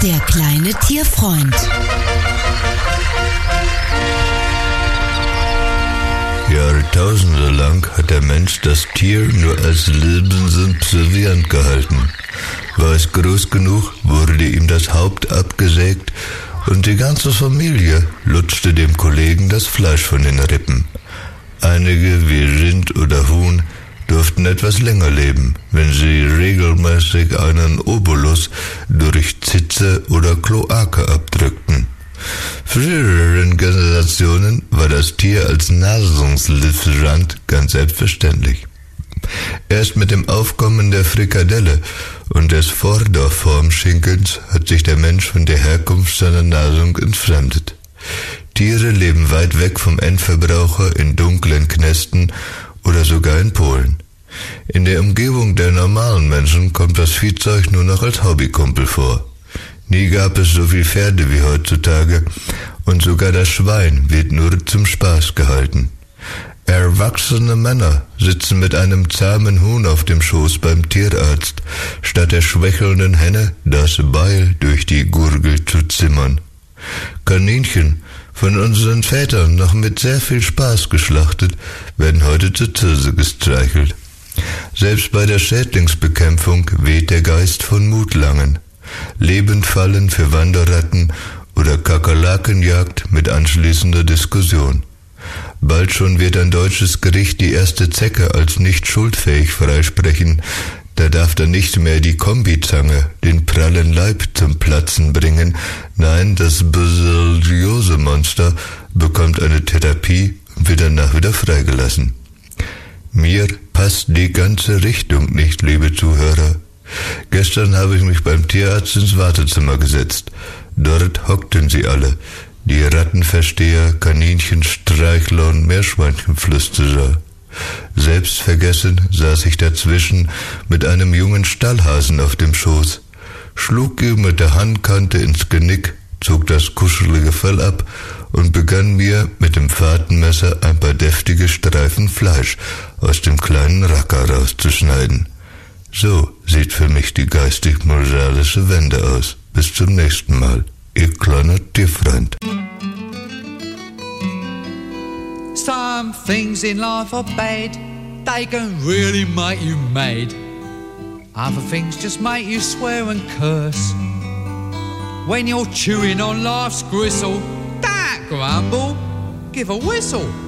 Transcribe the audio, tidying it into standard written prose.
Der kleine Tierfreund. Jahrtausende lang hat der Mensch das Tier nur als lebenssubservient gehalten. War es groß genug, wurde ihm das Haupt abgesägt und die ganze Familie lutschte dem Kollegen das Fleisch von den Rippen. Einige, wie Rind oder Huhn, durften etwas länger leben, wenn sie regelmäßig einen Obolus durch Zitze oder Kloake abdrückten. Früheren Generationen war das Tier als Nahrungslieferant ganz selbstverständlich. Erst mit dem Aufkommen der Frikadelle und des Vorderformschinkens hat sich der Mensch von der Herkunft seiner Nahrung entfremdet. Tiere leben weit weg vom Endverbraucher in dunklen Knästen oder sogar in Polen. In der Umgebung der normalen Menschen kommt das Viehzeug nur noch als Hobbykumpel vor. Nie gab es so viel Pferde wie heutzutage und sogar das Schwein wird nur zum Spaß gehalten. Erwachsene Männer sitzen mit einem zahmen Huhn auf dem Schoß beim Tierarzt, statt der schwächelnden Henne das Beil durch die Gurgel zu zimmern. Kaninchen, von unseren Vätern noch mit sehr viel Spaß geschlachtet, werden heute zur Zirse gestreichelt. Selbst bei der Schädlingsbekämpfung weht der Geist von Mutlangen. Lebendfallen für Wanderratten oder Kakerlakenjagd mit anschließender Diskussion. Bald schon wird ein deutsches Gericht die erste Zecke als nicht schuldfähig freisprechen. Da darf dann nicht mehr die Kombizange den prallen Leib zum Platzen bringen. Nein, das Borreliose-Monster bekommt eine Therapie und wird danach wieder freigelassen. Mir passt die ganze Richtung nicht, liebe Zuhörer. Gestern habe ich mich beim Tierarzt ins Wartezimmer gesetzt. Dort hockten sie alle. Die Rattenversteher, Kaninchenstreichler und Meerschweinchenflüsterer. Selbstvergessen saß ich dazwischen mit einem jungen Stallhasen auf dem Schoß, schlug ihm mit der Handkante ins Genick, zog das kuschelige Fell ab und begann mir mit dem Fahrtenmesser ein paar deftige Streifen Fleisch aus dem kleinen Racker rauszuschneiden. So sieht für mich die geistig-moralische Wende aus. Bis zum nächsten Mal, ihr kleiner Tierfreund. Some things in life are bad, they can really make you mad. Other things just make you swear and curse. When you're chewing on life's gristle, don't grumble, give a whistle.